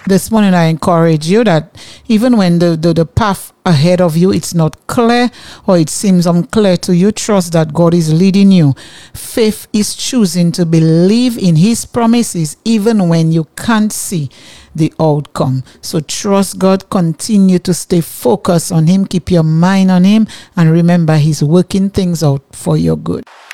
This morning I encourage you that even when the path ahead of you, it's not clear or it seems unclear to you, trust that God is leading you. Faith is choosing to believe in his promises even when you can't see the outcome. So trust God, continue to stay focused on him, keep your mind on him, and remember he's working things out for your good.